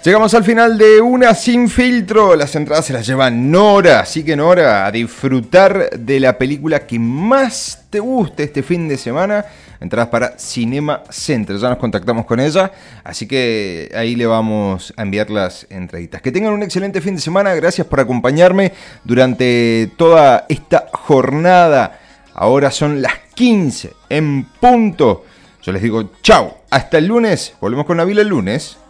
Llegamos al final de Una Sin Filtro. Las entradas se las lleva Nora. Así que Nora, a disfrutar de la película que más te guste este fin de semana. Entradas para Cinema Center. Ya nos contactamos con ella. Así que ahí le vamos a enviar las entraditas. Que tengan un excelente fin de semana. Gracias por acompañarme durante toda esta jornada. Ahora son las 15 en punto. Yo les digo chau. Hasta el lunes. Volvemos con Nabil el lunes.